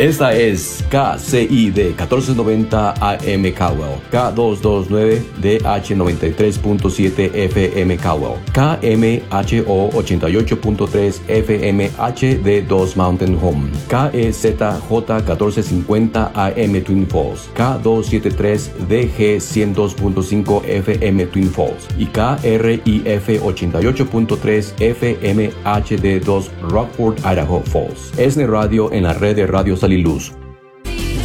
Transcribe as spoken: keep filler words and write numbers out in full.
Esta es K C I D catorce noventa A M Caldwell, K doscientos veintinueve D H noventa y tres punto siete F M Caldwell, K M H O ochenta y ocho punto tres F M H D dos Mountain Home, K E Z J catorce cincuenta A M Twin Falls, K doscientos setenta y tres D G ciento dos punto cinco F M Twin Falls y K R I F ochenta y ocho punto tres F M H D dos Rockford, Idaho Falls. ESNE Radio en la red de Radio Sal y Luz.